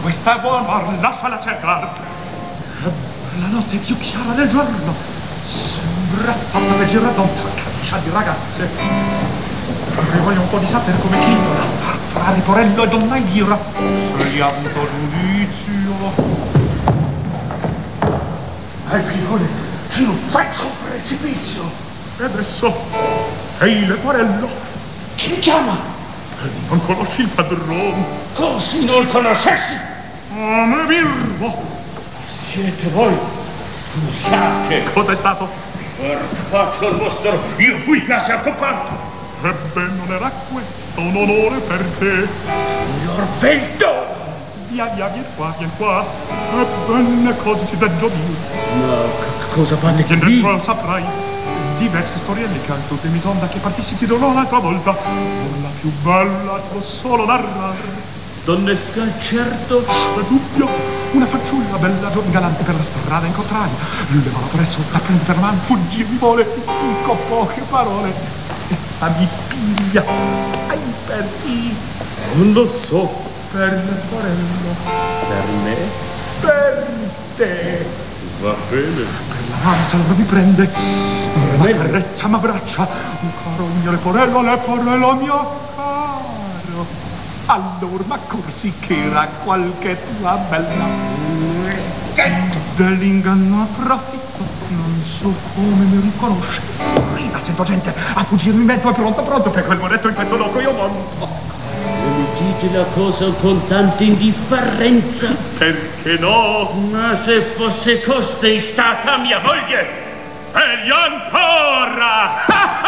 questa buona, lasciala cercare. La notte è più chiara del giorno. Sembra fatta per giradonza, caccia di ragazze. Vorrei voglio un po' di sapere come titola. Fra Riporello e Donna Elvira. Egli ha avuto giudizio. Figlione, ci non faccio un precipizio. E adesso, ehi Leporello. Chi mi chiama? Non conosci il padrone? Così non conoscessi? Oh, me birbo. Siete voi? Scusate. Cos'è stato? Faccio il vostro, io fui quasi occupato. Ebbene, non era questo un onore per te. Signor Vento! Via, vieni qua. Ebbene, cosa ti devo dire? Ma cosa fate Vieni qui? dentro, saprai. Diverse storielle che anche mi sonda che partissi ti dirò un'altra volta. Non la più bella può solo narrare. Donnesca, certo. C'è dubbio. Una fanciulla bella, galante per la strada incontrai. Levava presso, la prende per mano, fuggì, mi vuole. Dico poche parole. Essa mi piglia, sai per chi? Non lo so. Per Leporello. Per me? Per te. Va bene. Per la mano salva mi prende. Ma carezza m'abbraccia. Caro mio Leporello mio caro. Allora m'accorsi che era qualche tua bella. Dell'inganno approfitto. Non so come mi riconosce. Prima sento gente a fuggirmi in mezzo. È pronto per quel monetto in questo loco io monto. Mi dite la cosa con tanta indifferenza? Perché no? Ma se fosse costei stata mia moglie! Egli ancora!